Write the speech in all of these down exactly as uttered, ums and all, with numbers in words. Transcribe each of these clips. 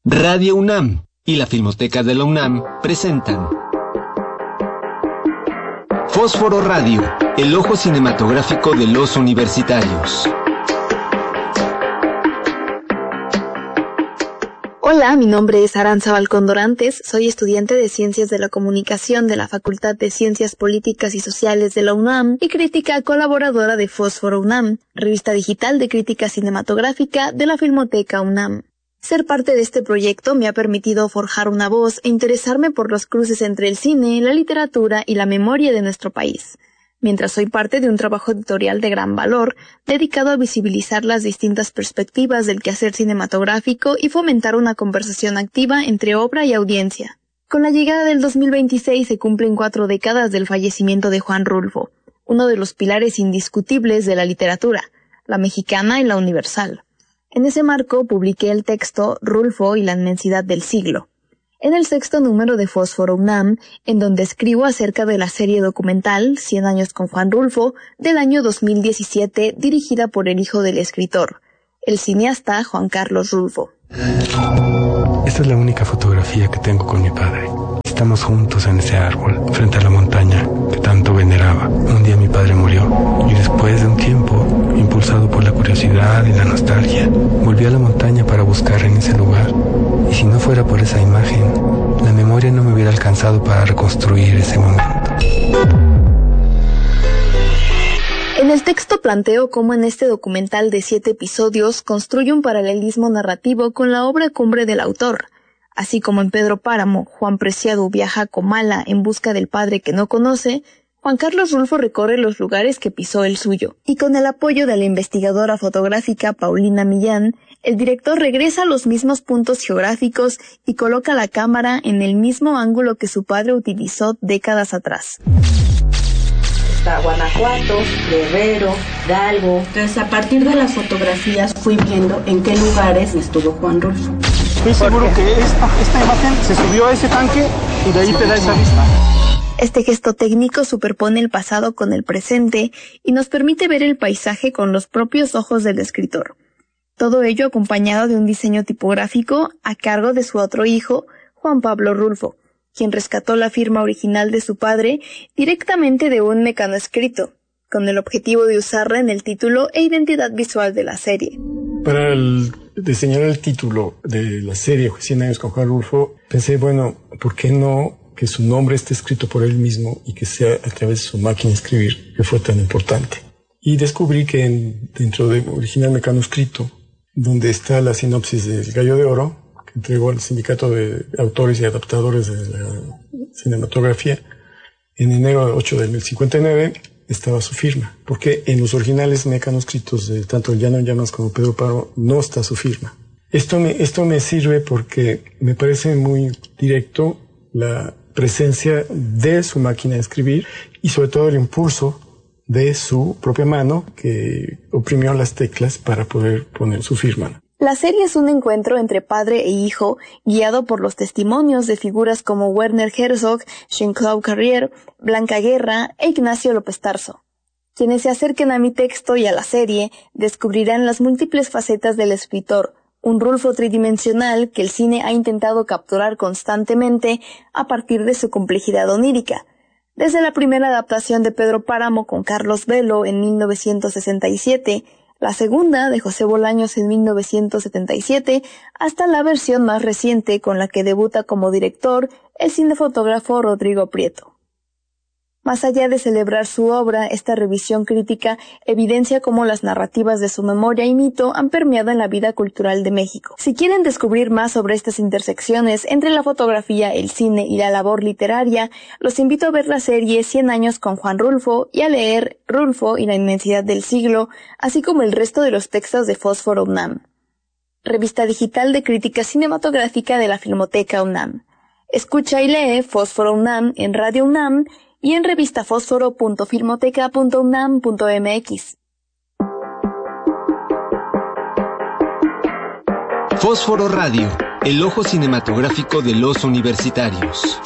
Radio UNAM y la Filmoteca de la UNAM presentan Fósforo Radio, el ojo cinematográfico de los universitarios. Hola, mi nombre es Aranza Balcondorantes, soy estudiante de Ciencias de la Comunicación de la Facultad de Ciencias Políticas y Sociales de la UNAM y crítica colaboradora de Fósforo UNAM, revista digital de crítica cinematográfica de la Filmoteca UNAM. Ser parte de este proyecto me ha permitido forjar una voz e interesarme por los cruces entre el cine, la literatura y la memoria de nuestro país, mientras soy parte de un trabajo editorial de gran valor, dedicado a visibilizar las distintas perspectivas del quehacer cinematográfico y fomentar una conversación activa entre obra y audiencia. Con la llegada del dos mil veintiséis se cumplen cuatro décadas del fallecimiento de Juan Rulfo, uno de los pilares indiscutibles de la literatura, la mexicana y la universal. En ese marco publiqué el texto Rulfo y la inmensidad del siglo, en el sexto número de Fósforo UNAM, en donde escribo acerca de la serie documental Cien años con Juan Rulfo, del año dos mil diecisiete, dirigida por el hijo del escritor, el cineasta Juan Carlos Rulfo. Esta es la única fotografía que tengo con mi padre. Estamos juntos en ese árbol, frente a la montaña que tanto veneraba. Un día mi padre murió, y después de un tiempo, impulsado por la curiosidad y la nostalgia, volví a la montaña para buscar en ese lugar. Y si no fuera por esa imagen, la memoria no me hubiera alcanzado para reconstruir ese momento. En el texto planteo cómo en este documental de siete episodios construye un paralelismo narrativo con la obra cumbre del autor. Así como en Pedro Páramo, Juan Preciado viaja a Comala en busca del padre que no conoce, Juan Carlos Rulfo recorre los lugares que pisó el suyo. Y con el apoyo de la investigadora fotográfica Paulina Millán, el director regresa a los mismos puntos geográficos y coloca la cámara en el mismo ángulo que su padre utilizó décadas atrás. Está Guanajuato, Guerrero, Hidalgo. Entonces, a partir de las fotografías fui viendo en qué lugares estuvo Juan Rulfo. Estoy seguro que esta, esta imagen se subió a ese tanque y de ahí te da esa vista. Este gesto técnico superpone el pasado con el presente y nos permite ver el paisaje con los propios ojos del escritor. Todo ello acompañado de un diseño tipográfico a cargo de su otro hijo, Juan Pablo Rulfo, quien rescató la firma original de su padre directamente de un mecanoscrito, con el objetivo de usarla en el título e identidad visual de la serie. Para el, diseñar el título de la serie Cien años con Juan Rulfo, pensé, bueno, ¿por qué no que su nombre esté escrito por él mismo y que sea a través de su máquina de escribir, que fue tan importante? Y descubrí que en, dentro del original mecanoscrito, donde está la sinopsis del Gallo de Oro, que entregó al Sindicato de Autores y Adaptadores de la Cinematografía, en enero ocho del cincuenta y nueve, estaba su firma, porque en los originales mecanoscritos de tanto el Llano en Llamas como Pedro Páramo no está su firma. Esto me, esto me sirve porque me parece muy directo la presencia de su máquina de escribir y sobre todo el impulso de su propia mano que oprimió las teclas para poder poner su firma. La serie es un encuentro entre padre e hijo, guiado por los testimonios de figuras como Werner Herzog, Jean-Claude Carrier, Blanca Guerra e Ignacio López Tarso. Quienes se acerquen a mi texto y a la serie descubrirán las múltiples facetas del escritor, un Rulfo tridimensional que el cine ha intentado capturar constantemente a partir de su complejidad onírica. Desde la primera adaptación de Pedro Páramo con Carlos Velo en mil novecientos sesenta y siete, la segunda de José Bolaños en mil novecientos setenta y siete, hasta la versión más reciente con la que debuta como director el cinefotógrafo Rodrigo Prieto. Más allá de celebrar su obra, esta revisión crítica evidencia cómo las narrativas de su memoria y mito han permeado en la vida cultural de México. Si quieren descubrir más sobre estas intersecciones entre la fotografía, el cine y la labor literaria, los invito a ver la serie Cien años con Juan Rulfo y a leer Rulfo y la inmensidad del siglo, así como el resto de los textos de Fósforo UNAM, revista digital de crítica cinematográfica de la Filmoteca UNAM. Escucha y lee Fósforo UNAM en Radio UNAM y en revistafósforo punto filmoteca punto unam punto mx. Fósforo Radio, el ojo cinematográfico de los universitarios.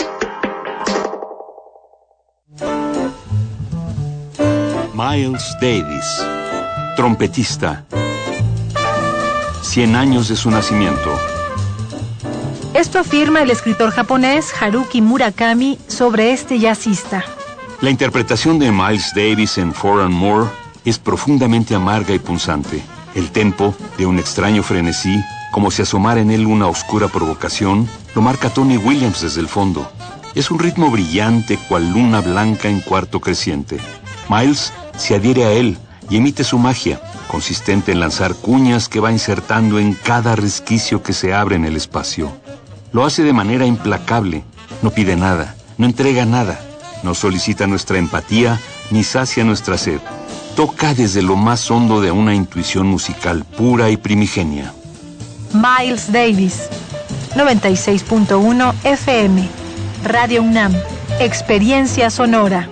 Miles Davis, trompetista. Cien años de su nacimiento. Esto afirma el escritor japonés Haruki Murakami sobre este jazzista. La interpretación de Miles Davis en Four and More es profundamente amarga y punzante. El tempo, de un extraño frenesí, como si asomara en él una oscura provocación, lo marca Tony Williams desde el fondo. Es un ritmo brillante cual luna blanca en cuarto creciente. Miles se adhiere a él y emite su magia, consistente en lanzar cuñas que va insertando en cada resquicio que se abre en el espacio. Lo hace de manera implacable, no pide nada, no entrega nada, no solicita nuestra empatía ni sacia nuestra sed. Toca desde lo más hondo de una intuición musical pura y primigenia. Miles Davis, noventa y seis punto uno F M, Radio UNAM, Experiencia Sonora.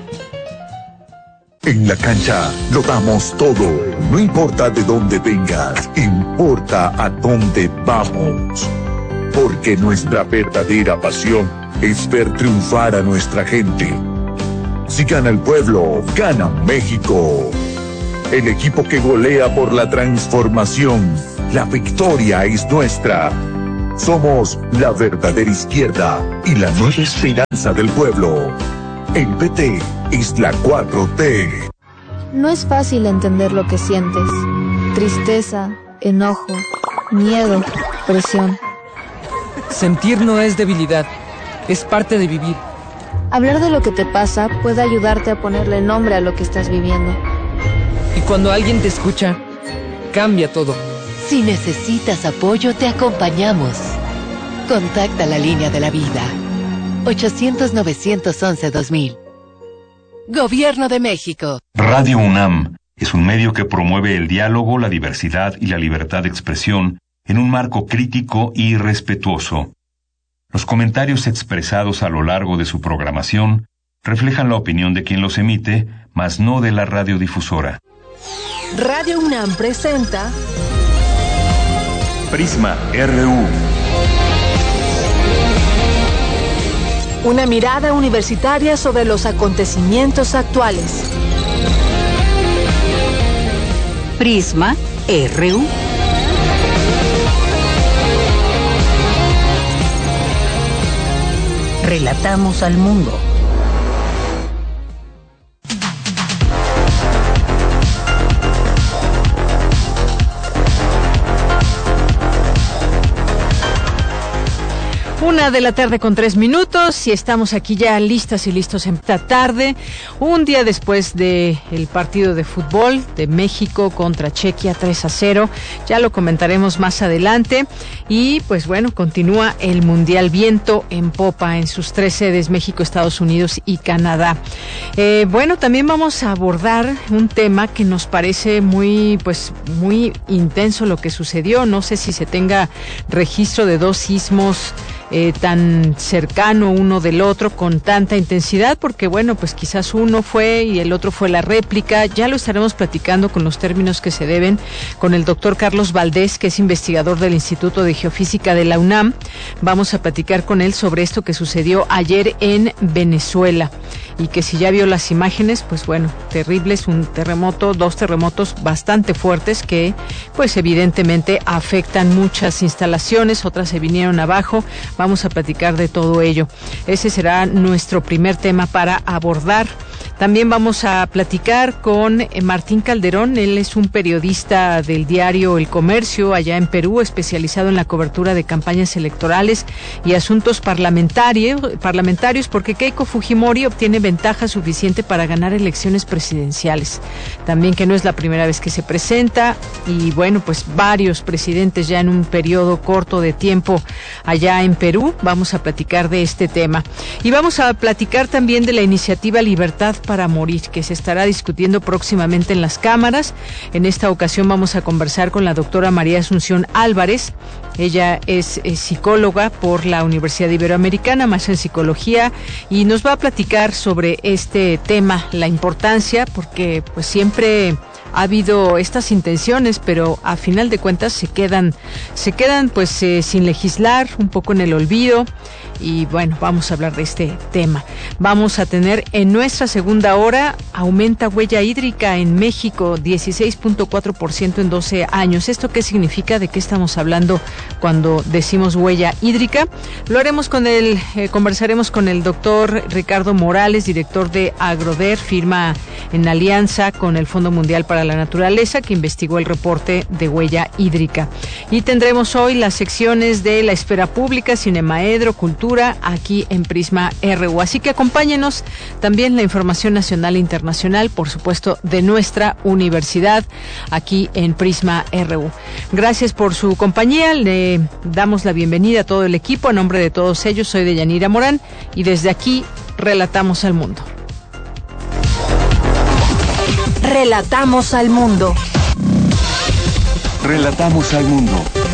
En la cancha lo damos todo, no importa de dónde vengas, importa a dónde vamos. Porque nuestra verdadera pasión es ver triunfar a nuestra gente. Si gana el pueblo, gana México. El equipo que golea por la transformación. La victoria es nuestra. Somos la verdadera izquierda y la nueva esperanza del pueblo. El P T es la cuatro T. No es fácil entender lo que sientes. Tristeza, enojo, miedo, presión. Sentir no es debilidad, es parte de vivir. Hablar de lo que te pasa puede ayudarte a ponerle nombre a lo que estás viviendo. Y cuando alguien te escucha, cambia todo. Si necesitas apoyo, te acompañamos. Contacta la línea de la vida. ochocientos, novecientos once, dos mil. Gobierno de México. Radio UNAM es un medio que promueve el diálogo, la diversidad y la libertad de expresión en un marco crítico y respetuoso. Los comentarios expresados a lo largo de su programación reflejan la opinión de quien los emite, mas no de la radiodifusora. Radio UNAM presenta Prisma R U. Una mirada universitaria sobre los acontecimientos actuales. Prisma R U. Relatamos al mundo. Una de la tarde con tres minutos y estamos aquí ya listas y listos en esta tarde, un día después de el partido de fútbol de México contra Chequia tres a cero, ya lo comentaremos más adelante y pues bueno, continúa el Mundial viento en popa en sus tres sedes, México, Estados Unidos y Canadá. Eh, bueno, también vamos a abordar un tema que nos parece muy pues muy intenso lo que sucedió, no sé si se tenga registro de dos sismos Eh, tan cercano uno del otro con tanta intensidad, porque bueno, pues quizás uno fue y el otro fue la réplica. Ya lo estaremos platicando con los términos que se deben con el doctor Carlos Valdés, que es investigador del Instituto de Geofísica de la UNAM. Vamos a platicar con él sobre esto que sucedió ayer en Venezuela y que si ya vio las imágenes, pues bueno, terribles, un terremoto, dos terremotos bastante fuertes que pues evidentemente afectan muchas instalaciones, otras se vinieron abajo. Vamos a platicar de todo ello. Ese será nuestro primer tema para abordar. También vamos a platicar con Martín Calderón. Él es un periodista del diario El Comercio, allá en Perú, especializado en la cobertura de campañas electorales y asuntos parlamentarios, parlamentarios porque Keiko Fujimori obtiene ventaja suficiente para ganar elecciones presidenciales. También que no es la primera vez que se presenta y bueno, pues varios presidentes ya en un periodo corto de tiempo allá en Perú. Vamos a platicar de este tema. Y vamos a platicar también de la iniciativa Libertad para Morir, que se estará discutiendo próximamente en las cámaras. En esta ocasión vamos a conversar con la doctora María Asunción Álvarez. Ella es, es psicóloga por la Universidad Iberoamericana, maestra en psicología, y nos va a platicar sobre este tema, la importancia, porque pues siempre ha habido estas intenciones, pero a final de cuentas se quedan, se quedan pues eh, sin legislar, un poco en el olvido. Y bueno, vamos a hablar de este tema. Vamos a tener en nuestra segunda hora, aumenta huella hídrica en México, dieciséis punto cuatro por ciento en doce años. ¿Esto qué significa? ¿De qué estamos hablando cuando decimos huella hídrica? Lo haremos con el, eh, conversaremos con el doctor Ricardo Morales, director de Agroder, firma en alianza con el Fondo Mundial para la Naturaleza, que investigó el reporte de huella hídrica. Y tendremos hoy las secciones de La Esfera Pública, Cinemaedro, Cultura, aquí en Prisma R U. Así que acompáñenos, también la información nacional e internacional, por supuesto, de nuestra universidad, aquí en Prisma R U. Gracias por su compañía, le damos la bienvenida a todo el equipo. A nombre de todos ellos, soy Deyanira Morán y desde aquí relatamos al mundo. Relatamos al mundo. Relatamos al mundo.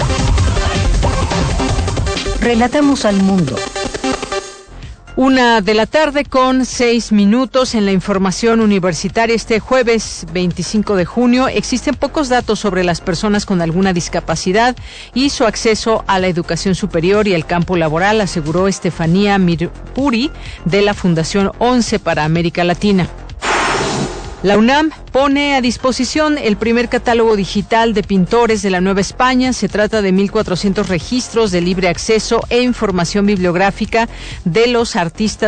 Relatamos al mundo. Una de la tarde con seis minutos en la información universitaria. Este jueves veinticinco de junio existen pocos datos sobre las personas con alguna discapacidad y su acceso a la educación superior y el campo laboral, aseguró Estefanía Mirpuri de la Fundación once para América Latina. La UNAM pone a disposición el primer catálogo digital de pintores de la Nueva España. Se trata de mil cuatrocientos registros de libre acceso e información bibliográfica de los artistas